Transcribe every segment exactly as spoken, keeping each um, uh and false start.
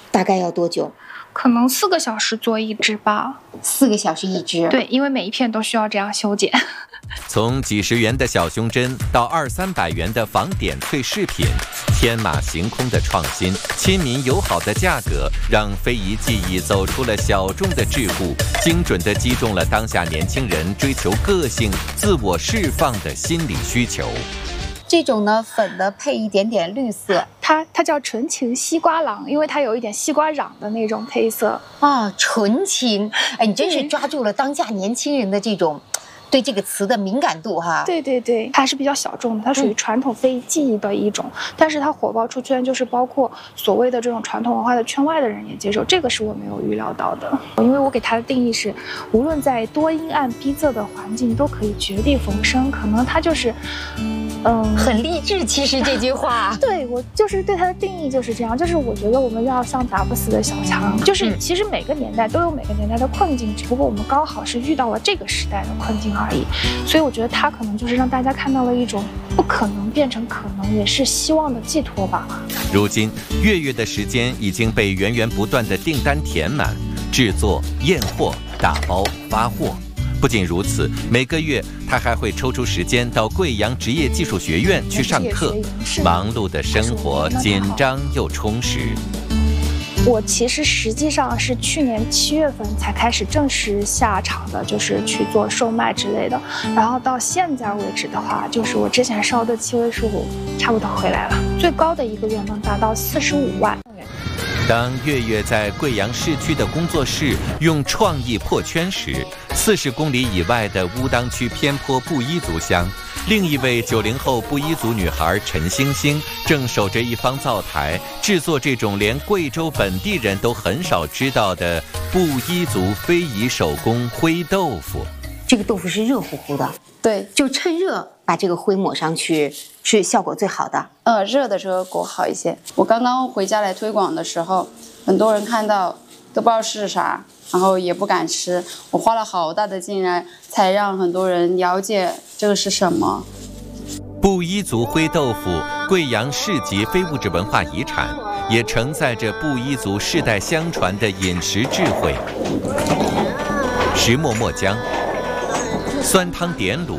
大概要多久？ 可能四个小时做一只吧。 四个小时一只？ 对，因为每一片都需要这样修剪。 从几十元的小胸针到二三百元的仿点翠饰品，天马行空的创新，亲民友好的价格，让非遗技艺走出了小众的桎梏，精准地击中了当下年轻人追求个性、自我释放的心理需求。 这种呢，粉的配一点点绿色， 它它叫纯情西瓜郎，因为它有一点西瓜瓤的那种配色啊，纯情。哎，你真是抓住了当下年轻人的这种对这个词的敏感度哈。 对对对，它是比较小众的，它属于传统非遗技艺的一种，嗯、但是它火爆出圈，就是包括所谓的这种传统文化的圈外的人也接受，这个是我没有预料到的。因为我给它的定义是，无论在多阴暗逼仄的环境，都可以绝地逢生。可能它就是。嗯， 很励志。其实这句话， 对我就是对它的定义就是这样，就是我觉得我们要像打不死的小强，就是其实每个年代都有每个年代的困境，只不过我们刚好是遇到了这个时代的困境而已。所以我觉得它可能就是让大家看到了一种不可能变成可能，也是希望的寄托吧。 如今，月月的时间已经被源源不断的订单填满，制作、验货、打包、发货。不仅如此，每个月他还会抽出时间到贵阳职业技术学院去上课，忙碌的生活紧张又充实。 我其实实际上是去年七月份才开始正式下场的，就是去做售卖之类的。然后到现在为止的话，就是我之前烧的七位数差不多回来了，最高的一个月能达到四十五万。 当月月在贵阳市区的工作室用创意破圈时，四十公里以外的乌当区偏颇布依族乡，另一位九零后布依族女孩陈星星正守着一方灶台，制作这种连贵州本地人都很少知道的布依族非遗手工灰豆腐。 这个豆腐是热乎乎的， 对， 就趁热把这个灰抹上去，是效果最好的。 呃，热的时候裹好一些。我刚刚回家来推广的时候，很多人看到都不知道是啥，然后也不敢吃。我花了好大的劲来，才让很多人了解这个是什么。 布依族灰豆腐，贵阳市级非物质文化遗产，也承载着布依族世代相传的饮食智慧。石磨磨浆，酸汤点卤，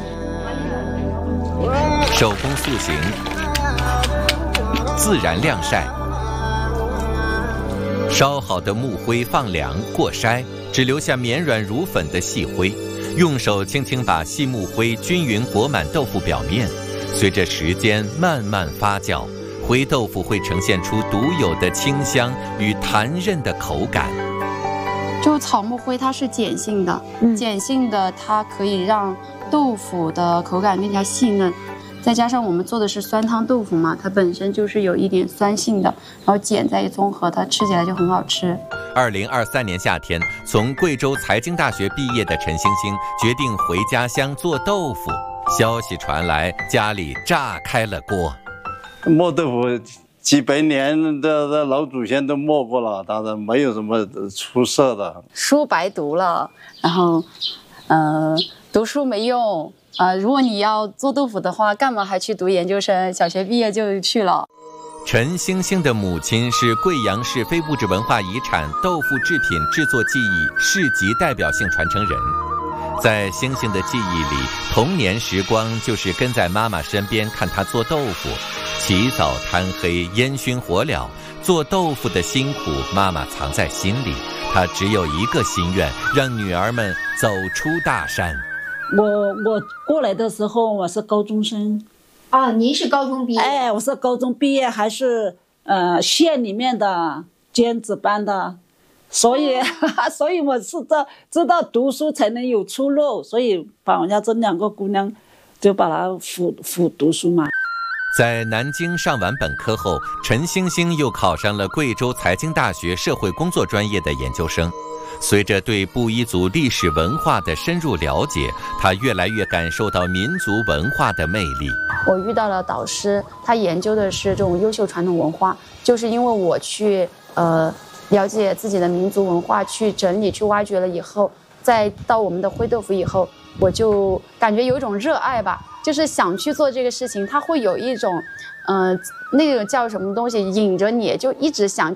手工塑形，自然晾晒。烧好的木灰放凉过筛，只留下绵软如粉的细灰。用手轻轻把细木灰均匀裹满豆腐表面，随着时间慢慢发酵，灰豆腐会呈现出独有的清香与弹韧的口感。 就草木灰它是碱性的，嗯、碱性的它可以让豆腐的口感更加细嫩，再加上我们做的是酸汤豆腐嘛，它本身就是有一点酸性的，然后碱再一综合，它吃起来就很好吃。 二零二三年夏天，从贵州财经大学毕业的陈星星决定回家乡做豆腐。消息传来，家里炸开了锅。 磨豆腐几百年的老祖先都磨过了，当然没有什么出色的。 书白读了，然后，呃，读书没用啊、呃。如果你要做豆腐的话，干嘛还去读研究生？小学毕业就去了。 陈星星的母亲是贵阳市非物质文化遗产豆腐制品制作技艺市级代表性传承人。在星星的记忆里，童年时光就是跟在妈妈身边看她做豆腐，起早贪黑，烟熏火燎，做豆腐的辛苦妈妈藏在心里，她只有一个心愿，让女儿们走出大山。 我我过来的时候我是高中生。 啊，您是高中毕业？ 哎，我是高中毕业，还是呃县里面的尖子班的，所以、哦、所以我是知知道读书才能有出路，所以把我家这两个姑娘就把她辅辅读书嘛。 在南京上完本科后，陈星星又考上了贵州财经大学社会工作专业的研究生。随着对布依族历史文化的深入了解，他越来越感受到民族文化的魅力。 我遇到了导师，他研究的是这种优秀传统文化，就是因为我去呃了解自己的民族文化，去整理、去挖掘了以后，再到我们的灰豆腐以后，我就感觉有一种热爱吧，就是想去做这个事情，它会有一种，呃，那个叫什么东西引着你，就一直想